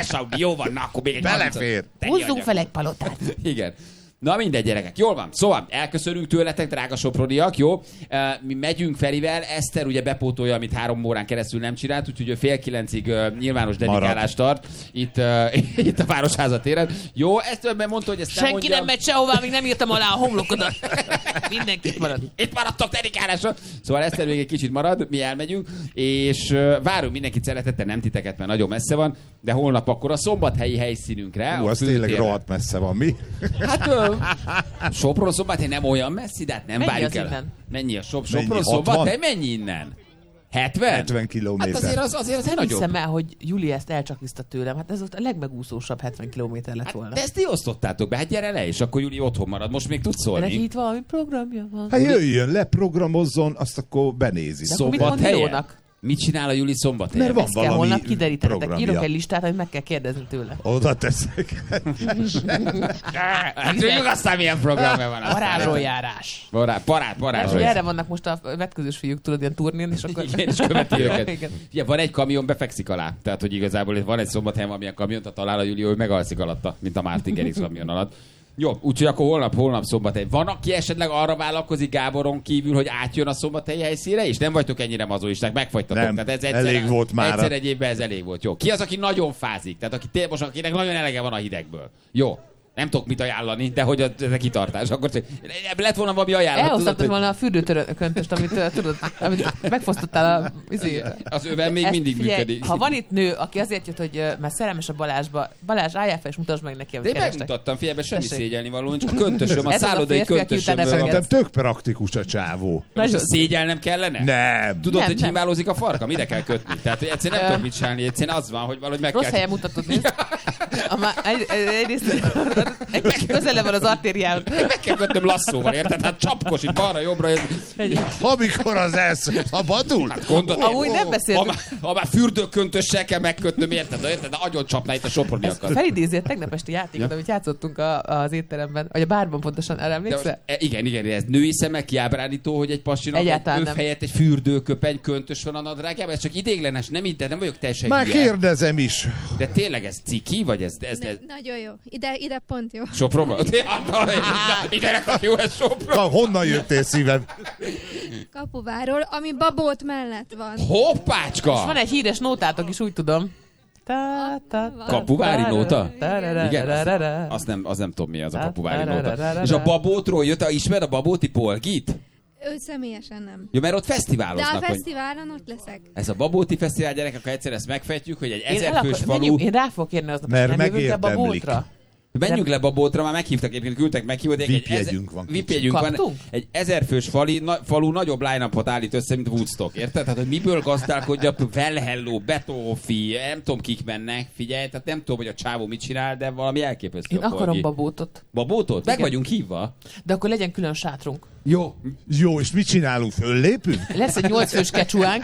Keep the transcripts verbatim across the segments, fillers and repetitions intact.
Teljes Audi, jó van, na, akkor még egy belefér. Húzzunk fel egy palotát. Igen. Na mindegy, gyerekek. Jól van. Szóval elköszönünk tőletek, drága soproniak, jó? Uh, mi megyünk Ferivel. Eszter ugye bepótolja, amit három órán keresztül nem csinált, úgyhogy ő fél kilencig uh, nyilvános dedikálást tart itt, uh, itt a Városháza téren. Jó, ezt többen mondta, hogy ezt nem Senki mondjam. nem megy sehová, még nem írtam alá a homlokodat. Mindenki itt marad. Itt maradtok dedikálásra. Szóval Eszter még egy kicsit marad, mi elmegyünk, és uh, várunk mindenkit szeretettel, nem titeket, mert nagyon messze van, de holnap akkor a szombathelyi helyszínünkre. Hú, az tényleg rohadt messze van, mi? Hát uh, Sopron Szombathely nem olyan messzi, de hát nem mennyi várjuk el. Innen? Mennyi a Sop- Mennyi, Sopron Szombathely? Mennyi innen? hetven? hetven kilométer. Hát azért az, azért az Nem nagyobb. hiszem el, hogy Juli ezt elcsakizta tőlem. Hát ez volt a legmegúszósabb hetven kilométer lett volna. Hát, de ezt ti osztottátok be, hát gyere le, és akkor Juli otthon marad. Most még tudsz De neki szólni. itt valami programja van. Hát jöjjön, leprogramozzon, azt akkor benézi. De akkor mit mond Szombathelyen? Milónak? Mit csinál a Juli Szombathelyen? Mert van Ezt kell valami holnap kiderítenetek. programja. Írok egy listát, amit meg kell kérdezni tőle. Oda teszek. Hát tudjuk aztán milyen programja van. aztán. Parádroljárás. Parát, parát, Nem, hogy parát. erre vannak most a vetközős fiúk, tudod, ilyen turnén, és akkor... Igen, és követi őket. Igen. Ja, van egy kamion, befekszik alá. Tehát, hogy igazából van egy Szombathelyen valamilyen kamion, tehát talál a Júli, hogy megalszik alatta, mint a Martin Gerix kamion alatt. Jó, úgyhogy akkor holnap, holnap Szombathely. Van, aki esetleg arra vállalkozik Gáboron kívül, hogy átjön a szombathelyi helyszínre, és nem vagytok ennyire mazoisták, megfagytatok. Nem, Tehát ez egyszer, elég volt már. Egyszer egy évben ez elég volt. Jó. Ki az, aki nagyon fázik? Tehát aki té- most, akinek nagyon elege van a hidegből. Jó. Nem tudok mit ajánlani, de hogy a, ez a kitartás. Akkor lett volna valami ajánlat. Elhozhatod volna a fürdőtöröntöst, amit, uh, tudod, amit megfosztottál a... Izé, az öven még ezt mindig figyelj, működik. Ha van itt nő, aki azért jött, hogy uh, mert szerelmes a Balázsba, Balázs, álljál fel és mutasd meg neki, De amit én kerestek. megmutattam, figyelj, ebben semmi Tessék. szégyelni való, csak a köntösöm, a Ez az a szállodai férfi, aki köntösöm. utána Szerintem tök praktikus a csávó. Most a szégyelnem kellene? Nem. Tudod, Nem, hogy nem. himbálózik a farka? Mire kell kötni? Tehát hogy egyszerűen nem Ö. tudok mit csinálni, egyszerűen az van, hogy valahogy meg Rossz kell... helyen mutatod, nézd. A má- egy- egy- Egyrészt egy kicsit közele van az artériához. Meg kell kötnöm lasszóval, érted? Hát csapkos itt balra-jobbra. Amikor az ez szabadul? Hát gondolod, Amúgy nem ha beszéltünk. már, ha már fürdőköntössel kell megkötnöm, érted? Érted? De agyon csapná itt a soproniakat. Felidézi a tegnap esti játékot, ja. amit játszottunk a, az étteremben, vagy a bárban pontosan, erre De emlékszel? most, e, igen, igen, ez női szemmel kiábrándító, hogy egy pasinak Egyáltalán egy nem. helyett egy fürdőköpeny köntös van a nadrágjában, ez csak idéglenes, nem így, de nem vagyok teljesen Már hülye. kérdezem is. De tényleg ez ciki, vagy ez... ez, ez... Ne, nagyon jó. Ide, ide pont jó. Sopronban? Ide nekem jó ez Sopron. Na, honnan jöttél szívem? Kapuváról, ami Babót mellett van. Hoppácska! Van egy híres nótátok is, úgy tudom. Ta, ta, ta, Kapuvári ta, nóta? ta, ra, ra, Igen, ra, azt, ra, ra. azt, nem, azt nem tudom mi az a Ta, kapuvári ta, ra, ra, ra, nóta. ra. És a Babótról jött, ismer a Babóti Polgit? Ő személyesen nem. Jó, mert ott De fesztiváloznak. a hogy fesztiválon ott leszek. ez a Babóti Fesztivál, gyerekek, akkor egyszer ezt megfejtjük, hogy egy Én, el ezerfős akar, falu... menjünk, én rá fogok kérni aznap, Mert hogy nem jövünk ebbe a megérdemlik. bótra. Menjünk le Babótra, már meghívtak, egyébként küldtek meghívót. V I P jegyünk van. V I P jegyünk van. Kaptunk? Egy ezerfős fali, na, falu nagyobb line-upot állít össze, mint Woodstock, érted? Tehát, hogy miből gazdálkodja, Well Hello, Betófi, nem tudom kik mennek, figyelj, tehát nem tudom, hogy a csávó mit csinál, de valami elképesztő. Én a Polgi. akarom babótot. Babótot? Meg Igen. vagyunk hívva. De akkor legyen külön sátrunk. Jó. Jó, és mit csinálunk? Föllépünk? Lesz egy nyolc fős kecsuánk.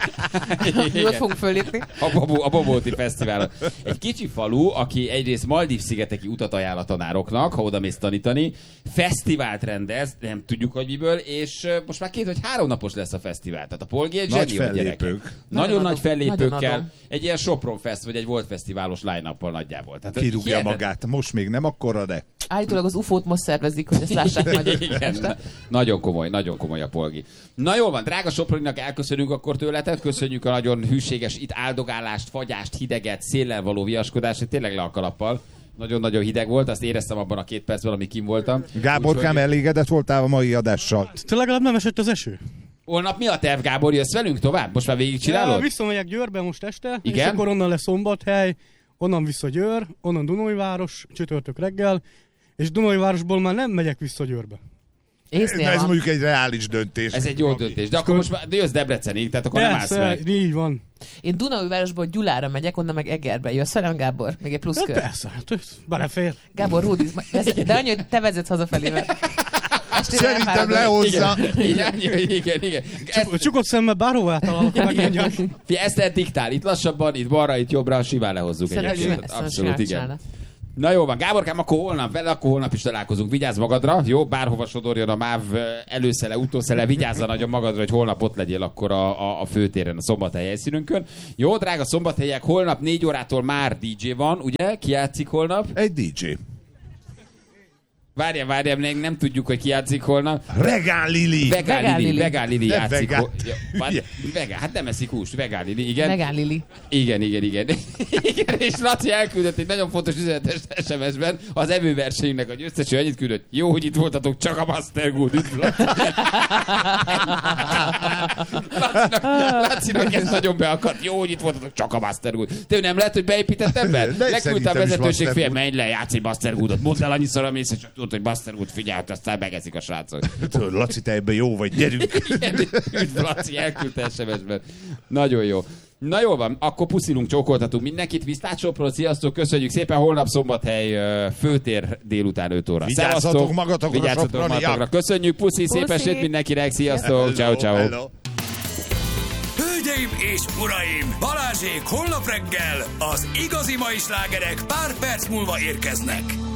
Mi ott fogunk föllépni. A, Babó, a Babóti Fesztiválon. Egy kicsi falu, aki egyrészt Maldív-szigeteki utat ajánl a tanároknak, ha oda mész tanítani, fesztivált rendez, nem tudjuk, hogy miből, és uh, most már két vagy három napos lesz a fesztivál. Tehát a Polgi egy Nagy zseni, hogy gyerekek. fellépők. Nagyon, Nagyon nagy adom. Nagyon fellépőkkel. adom. Egy ilyen Sopron Fest, vagy egy Volt Fesztiválos line-uppal nagyjából. Tehát, Kirúgja hihetet- magát. Most még nem akkora, de... Állítólag az ufót most szervezik, hogy ezt lássák majd. Igen, nagyon komoly, nagyon komoly a Polgi. Na jól van, drága Soproninak elköszönünk akkor tőletek, köszönjük a nagyon hűséges itt áldogálást, fagyást, hideget, széllel való viaskodást, tényleg le a kalappal. Nagyon-nagyon hideg volt, azt éreztem abban a két percben, amíg kim voltam. Gáborkám, Úgyhogy- elégedett voltál a mai adással? Te legalább nem esett az eső? Holnap mi a terv, Gábor? Jössz velünk tovább? Most már végigcsinálod? Ja, visszamegyek Győrbe most este, Igen? és akkor onnan lesz Szombathely, onnan vissza Győr, onnan Dunajváros, csütörtök reggel, és Dunajvárosból már nem megyek vissza Győrbe. Észnél Ez van. mondjuk egy reális döntés. Ez egy jó döntés. De akkor most már jössz Debrecenig, tehát akkor nem állsz Persze, meg. így van. Én Dunaújvárosból Gyulára megyek, onnan meg Egerbe. Jössz velem, Gábor? Még egy plusz Hát kör. persze, hát ez belefér. Gábor, Rudi, de annyi, hogy te vezetsz hazafelé, mert estére Szerintem elfáradok. lehozza. Igen, igen, igen. igen. Ezt, Csuk- Csukott szemmel bárhová találok, megmondjam. fi, ezt diktál, itt lassabban, itt balra, itt jobbra, simán lehozzuk Szerintem egyébként. ezt Abszolút, igen. csinálna. Na jó van, Gáborkám, akkor holnap vele, akkor holnap is találkozunk. Vigyázz magadra, jó? Bárhova sodorjon a MÁV előszele, utószele, vigyázz nagyon magadra, hogy holnap ott legyél akkor a, a, a főtéren, a Szombathely helyszínünkön. Jó, drága szombathelyek, holnap négy órától már dé dzsé van, ugye? Ki játszik holnap? Egy dé dzsé. Várjál, várjál, még nem tudjuk, hogy ki játszik holnap. Vegán Lili. Vegán Vegán Lili, Lili. Vegán Lili Nem játszik. vegán. hol- Ja, vár- Vegán, hát nem eszik húst, Vegán Lili, igen. Megán Lili. Igen, igen, igen. Igen, és Laci elküldött egy nagyon fontos üzenetes es em es-ben az evőversenyünknek a győzteső annyit küldött. Jó, hogy itt voltatok, csak a Master Good. Üdv, Laci. Lacinak, Lacinak ez nagyon beakadt. Jó, hogy itt voltatok, csak a Master Good. Te nem lehet, hogy beépítettem be? De Leküldte a szerintem is vezetőség Master fél, Good. menj le, játsz Master Goodot. Mondd el annyiszor, amész, és csak tudod, hogy Master Good, figyelj, aztán megeszik a srácok. Tudod, Laci, te ebben jó vagy, gyerünk. Igen, üdv, Laci, elküldte es em es-ben. Nagyon jó. Na jól van, akkor puszilunk, csókoltatunk mindenkit. Viszlát Sopron, sziasztok, köszönjük szépen. Holnap Szombathely ö, főtér délután öt óra. Vigyázzatok Szevasztok, magatokra, vigyázzatok soproniak. magatokra. Köszönjük, puszi, szép Puszi. estét mindenkinek, sziasztok, Hello, ciao, ciao. hello. Hölgyeim és uraim, Balázsék holnap reggel az igazi mai slágerek pár perc múlva érkeznek.